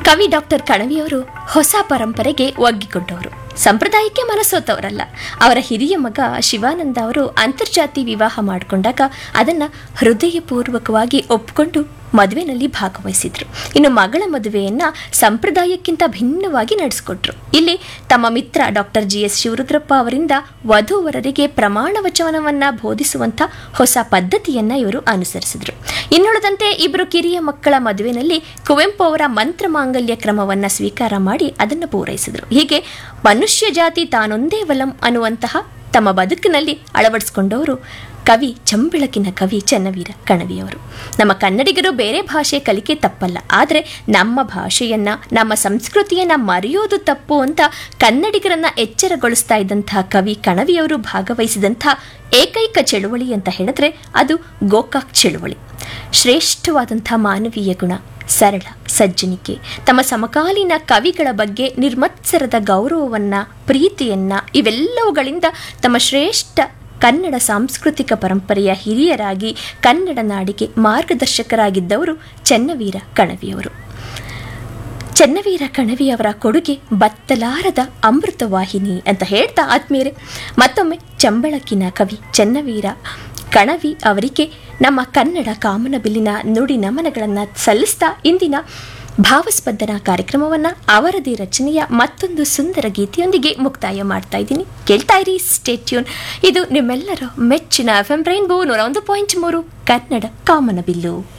ಕವಿ ಡಾಕ್ಟರ್ ಕಣವಿಯವರು ಹೊಸ ಪರಂಪರೆಗೆ ಒಗ್ಗಿಕೊಂಡವರು. ಸಂಪ್ರದಾಯಕ್ಕೆ ಮನಸೋತವರಲ್ಲ. ಅವರ ಹಿರಿಯ ಮಗ ಶಿವಾನಂದ ಅವರು ಅಂತರ್ಜಾತಿ ವಿವಾಹ ಮಾಡಿಕೊಂಡಾಗ ಅದನ್ನು ಹೃದಯಪೂರ್ವಕವಾಗಿ ಒಪ್ಪಿಕೊಂಡು ಮದುವೆನಲ್ಲಿ ಭಾಗವಹಿಸಿದ್ರು. ಇನ್ನು ಮಗಳ ಮದುವೆಯನ್ನ ಸಂಪ್ರದಾಯಕ್ಕಿಂತ ಭಿನ್ನವಾಗಿ ನಡೆಸಿಕೊಟ್ರು. ಇಲ್ಲಿ ತಮ್ಮ ಮಿತ್ರ ಡಾಕ್ಟರ್ GS ಶಿವರುದ್ರಪ್ಪ ಅವರಿಂದ ವಧೂವರರಿಗೆ ಪ್ರಮಾಣ ವಚನವನ್ನ ಬೋಧಿಸುವಂಥ ಹೊಸ ಪದ್ಧತಿಯನ್ನ ಇವರು ಅನುಸರಿಸಿದ್ರು. ಇನ್ನುಳಿದಂತೆ ಇಬ್ಬರು ಕಿರಿಯ ಮಕ್ಕಳ ಮದುವೆನಲ್ಲಿ ಕುವೆಂಪು ಅವರ ಮಂತ್ರ ಮಾಂಗಲ್ಯ ಕ್ರಮವನ್ನ ಸ್ವೀಕಾರ ಮಾಡಿ ಅದನ್ನು ಪೂರೈಸಿದ್ರು. ಹೀಗೆ ಮನುಷ್ಯ ಜಾತಿ ತಾನೊಂದೇ ವಲಂ ಅನ್ನುವಂತಹ ತಮ್ಮ ಬದುಕಿನಲ್ಲಿ ಅಳವಡಿಸಿಕೊಂಡವರು ಕವಿ ಚಂಬೆಳಕಿನ ಕವಿ ಚನ್ನವೀರ ಕಣವಿಯವರು. ನಮ್ಮ ಕನ್ನಡಿಗರು ಬೇರೆ ಭಾಷೆ ಕಲಿಕೆ ತಪ್ಪಲ್ಲ, ಆದರೆ ನಮ್ಮ ಭಾಷೆಯನ್ನ ನಮ್ಮ ಸಂಸ್ಕೃತಿಯನ್ನ ಮರೆಯೋದು ತಪ್ಪು ಅಂತ ಕನ್ನಡಿಗರನ್ನ ಎಚ್ಚರಗೊಳಿಸ್ತಾ ಇದ್ದಂತಹ ಕವಿ ಕಣವಿಯವರು ಭಾಗವಹಿಸಿದಂಥ ಏಕೈಕ ಚಳುವಳಿ ಅಂತ ಹೇಳಿದ್ರೆ ಅದು ಗೋಕಾಕ್ ಚಳುವಳಿ. ಶ್ರೇಷ್ಠವಾದಂಥ ಮಾನವೀಯ ಗುಣ, ಸರಳ ಸಜ್ಜನಿಕೆ, ತಮ್ಮ ಸಮಕಾಲೀನ ಕವಿಗಳ ಬಗ್ಗೆ ನಿರ್ಮತ್ಸರದ ಗೌರವವನ್ನ, ಪ್ರೀತಿಯನ್ನ, ಇವೆಲ್ಲವುಗಳಿಂದ ತಮ್ಮ ಶ್ರೇಷ್ಠ ಕನ್ನಡ ಸಾಂಸ್ಕೃತಿಕ ಪರಂಪರೆಯ ಹಿರಿಯರಾಗಿ ಕನ್ನಡ ನಾಡಿಗೆ ಮಾರ್ಗದರ್ಶಕರಾಗಿದ್ದವರು ಚನ್ನವೀರ ಕಣವಿಯವರು. ಚನ್ನವೀರ ಕಣವಿಯವರ ಕೊಡುಗೆ ಬತ್ತಲಾರದ ಅಮೃತವಾಹಿನಿ ಅಂತ ಹೇಳ್ತಾ ಆತ್ಮೀಯರೇ, ಮತ್ತೊಮ್ಮೆ ಚಂಬೆಳಕಿನ ಕವಿ ಚನ್ನವೀರ ಕಣವಿ ಅವರಿಗೆ ನಮ್ಮ ಕನ್ನಡ ಕಾಮನಬಿಲ್ಲಿನ ನುಡಿ ನಮನಗಳನ್ನು ಸಲ್ಲಿಸ್ತಾ ಇಂದಿನ ಭಾವಸ್ಪಂದನ ಕಾರ್ಯಕ್ರಮವನ್ನು ಅವರದೇ ರಚನೆಯ ಮತ್ತೊಂದು ಸುಂದರ ಗೀತೆಯೊಂದಿಗೆ ಮುಕ್ತಾಯ ಮಾಡ್ತಾ ಇದ್ದೀನಿ. ಕೇಳ್ತಾ ಇರಿ, ಸ್ಟೇ ಟ್ಯೂನ್. ಇದು ನಿಮ್ಮೆಲ್ಲರ ಮೆಚ್ಚಿನ FM ರೈನ್ಬೋ 101.3 ಕನ್ನಡ ಕಾಮನಬಿಲ್ಲು.